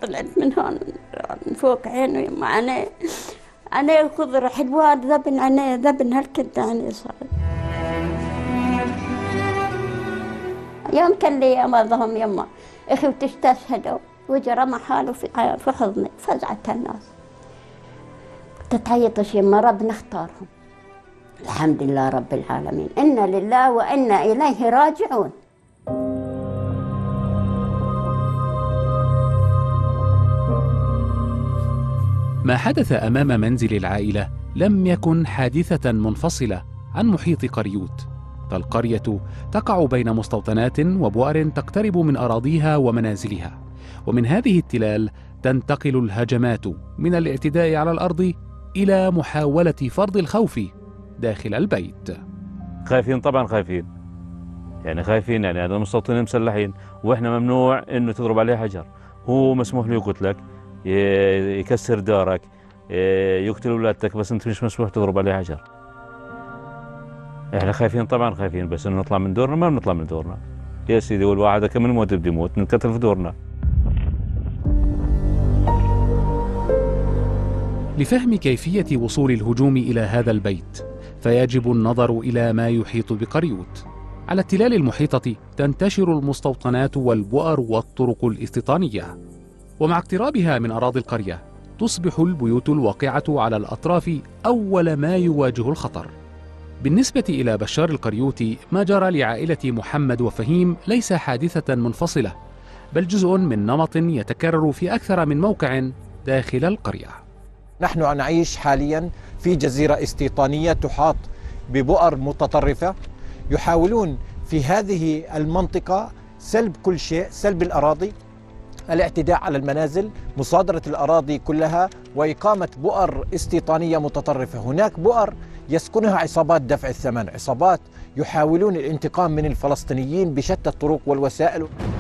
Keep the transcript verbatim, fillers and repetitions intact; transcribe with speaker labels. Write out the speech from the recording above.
Speaker 1: طلعت من هون من فوق عينه يما عينيه عينيه خضرة حلوة، ذبن عينيه ذبن هالكد عينيه صار. يوم كان لي بعضهم يما اخي وتستشهدوا وجا رمى حاله في في حضني، فزعت الناس تتعيطش يما ربنا اختارهم. الحمد لله رب العالمين، إنا لله وإنا إليه راجعون.
Speaker 2: ما حدث أمام منزل العائلة لم يكن حادثة منفصلة عن محيط قريوت، فالقرية تقع بين مستوطنات وبؤر تقترب من أراضيها ومنازلها، ومن هذه التلال تنتقل الهجمات من الاعتداء على الأرض إلى محاولة فرض الخوف داخل البيت.
Speaker 3: خايفين طبعا، خايفين يعني خايفين يعني هذا المستوطنين مسلحين، واحنا ممنوع انه تضرب عليه حجر، هو مسموح له يقتلك يكسر دارك يقتل اولادك، بس انت مش مسموح تضرب عليه حجر. احنا خايفين طبعا خايفين، بس انه نطلع من دورنا ما بنطلع من دورنا يا سيدي، والواحد كم من موت بده يموت ننقتل في دورنا.
Speaker 2: لفهم كيفية وصول الهجوم إلى هذا البيت فيجب النظر إلى ما يحيط بقريوت. على التلال المحيطة تنتشر المستوطنات والبؤر والطرق الاستيطانية، ومع اقترابها من أراضي القرية تصبح البيوت الواقعة على الأطراف أول ما يواجه الخطر. بالنسبة إلى بشار القريوطي ما جرى لعائلة محمد وفهيم ليس حادثة منفصلة، بل جزء من نمط يتكرر في أكثر من موقع داخل القرية.
Speaker 4: نحن نعيش حاليا في جزيرة استيطانية تحاط ببؤر متطرفة، يحاولون في هذه المنطقة سلب كل شيء، سلب الأراضي، الاعتداء على المنازل، مصادرة الأراضي كلها، وإقامة بؤر استيطانية متطرفة. هناك بؤر يسكنها عصابات دفع الثمن، عصابات يحاولون الانتقام من الفلسطينيين بشتى الطرق والوسائل.